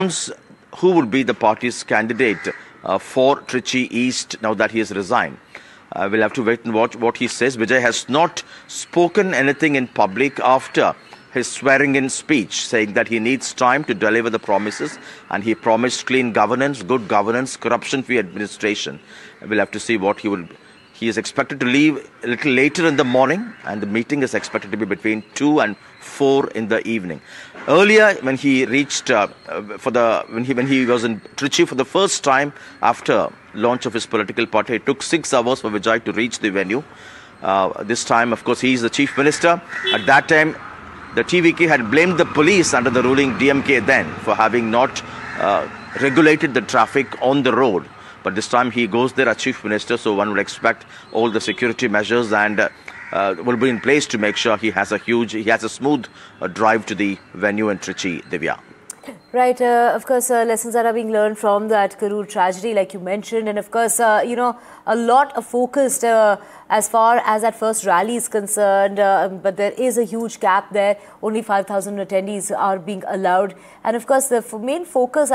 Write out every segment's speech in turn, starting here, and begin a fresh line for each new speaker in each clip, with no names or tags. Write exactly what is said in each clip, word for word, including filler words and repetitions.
who would be the party's candidate uh, for Trichy East now that he has resigned. Uh, we'll have to wait and watch what he says. Vijay has not spoken anything in public after his swearing-in speech, saying that he needs time to deliver the promises, and he promised clean governance, good governance, corruption-free administration. We'll have to see what he will. He is expected to leave a little later in the morning, and the meeting is expected to be between two and four in the evening. Earlier, when he reached uh, for the when he when he was in Trichy for the first time after launch of his political party, it took six hours for Vijay to reach the venue. Uh, this time, of course, he is the chief minister. At that time, the T V K had blamed the police under the ruling D M K then for having not uh, regulated the traffic on the road. But this time he goes there as chief minister, so one would expect all the security measures and uh, uh, will be in place to make sure he has a huge, he has a smooth uh, drive to the venue in Trichy, Divya.
Right, uh, of course, uh, lessons that are being learned from that Karur tragedy, like you mentioned, and of course, uh, you know, a lot of focused uh, as far as that first rally is concerned, uh, but there is a huge gap there. Only five thousand attendees are being allowed, and of course, the main focus.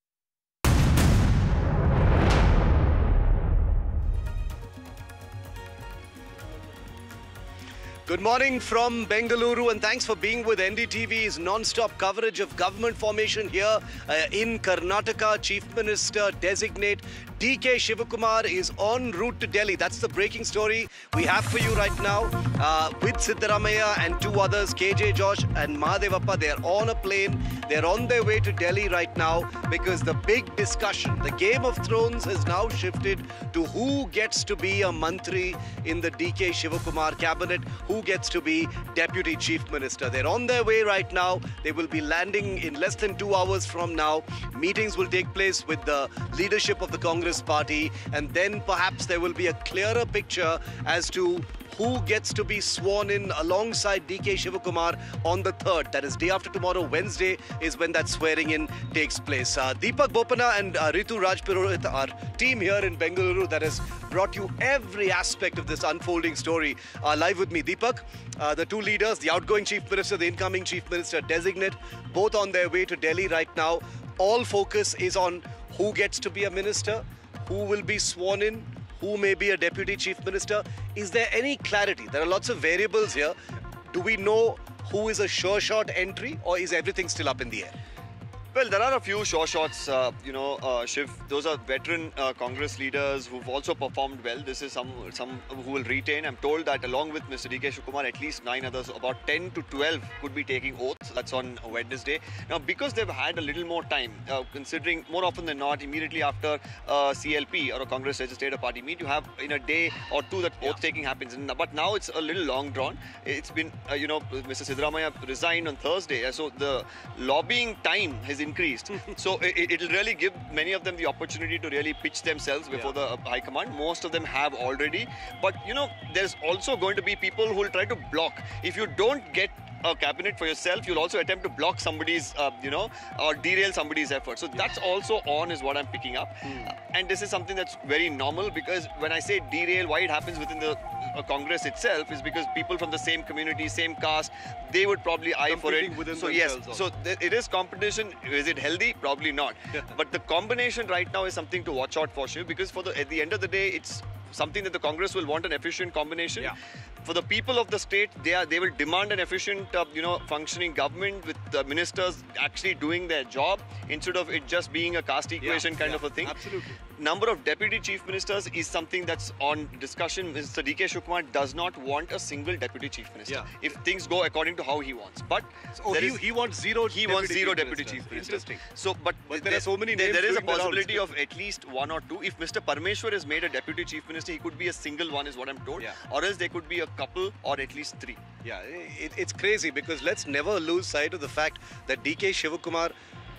Good morning from Bengaluru, and thanks for being with N D T V's non-stop coverage of government formation here uh, in Karnataka. Chief Minister designate D K Shivakumar is en route to Delhi. That's the breaking story we have for you right now. Uh, with Siddaramaiah and two others, K J Josh and Mahadevappa, they're on a plane. They're on their way to Delhi right now because the big discussion, the Game of Thrones, has now shifted to who gets to be a mantri in the D K Shivakumar cabinet, who gets to be Deputy Chief Minister. They're on their way right now. They will be landing in less than two hours from now. Meetings will take place with the leadership of the Congress party, and then perhaps there will be a clearer picture as to who gets to be sworn in alongside D K Shivakumar on the third. That is day after tomorrow, Wednesday, is when that swearing in takes place. Uh, Deepak Bopana and uh, Ritu Rajpurohit, our team here in Bengaluru that has brought you every aspect of this unfolding story, are live with me. Deepak, uh, the two leaders, the outgoing Chief Minister, the incoming Chief Minister designate, both on their way to Delhi right now. All focus is on who gets to be a minister, who will be sworn in, who may be a Deputy Chief Minister. Is there any clarity? There are lots of variables here. Do we know who is a sure shot entry, or is everything still up in the air?
Well, there are a few sure shots, uh, you know, uh, Shiv. Those are veteran uh, Congress leaders who've also performed well. This is some some who will retain. I'm told that along with Mister D K Shivakumar, at least nine others, about ten to twelve could be taking oaths. That's on Wednesday. Now, because they've had a little more time, uh, considering more often than not, immediately after uh, C L P or a Congress Legislative Party meet, you have in a day or two that oath taking happens. And, but now it's a little long drawn. It's been, uh, you know, Mister Siddaramaiah resigned on Thursday. So the lobbying time has increased. So it, it'll really give many of them the opportunity to really pitch themselves before yeah. the High Command. Most of them have already. But, you know, there's also going to be people who will try to block. If you don't get a cabinet for yourself, you'll also attempt to block somebody's, uh, you know, or derail somebody's effort. So yeah. that's also on is what I'm picking up. Mm. Uh, and this is something that's very normal, because when I say derail, why it happens within the uh, Congress itself is because people from the same community, same caste, they would probably eye for it. So yes, also. so th it is competition. Is it healthy? Probably not. But the combination right now is something to watch out for, Shiv, because for the at the end of the day, it's something that the Congress will want an efficient combination. Yeah. For the people of the state, they are they will demand an efficient, uh, you know, functioning government with the ministers actually doing their job instead of it just being a caste equation yeah, kind yeah, of a thing.
Absolutely.
Number of deputy chief ministers is something that's on discussion. Mister D K Shivakumar does not want a single deputy chief minister yeah. if things go according to how he wants. But
oh, he, is, he wants zero.
He wants zero deputy chief ministers.
Interesting.
So, but,
but there are so many names.
There is a possibility of at least one or two. If Mister Parmeshwar is made a deputy chief minister, he could be a single one, is what I'm told. Yeah. Or else there could be a couple or at least three.
Yeah, it, it's crazy, because let's never lose sight of the fact that D K Shivakumar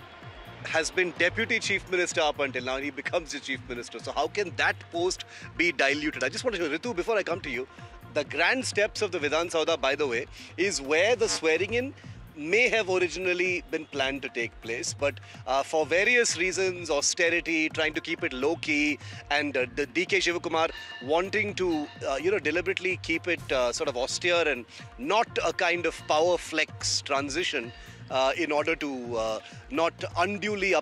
has been Deputy Chief Minister up until now, and he becomes the Chief Minister. So how can that post be diluted? I just want to show Ritu, before I come to you, the grand steps of the Vidhan Saudha, by the way, is where the swearing in may have originally been planned to take place, but uh, for various reasons, austerity, trying to keep it low-key, and uh, the D K Shivakumar wanting to, uh, you know, deliberately keep it uh, sort of austere and not a kind of power flex transition, uh, in order to uh, not unduly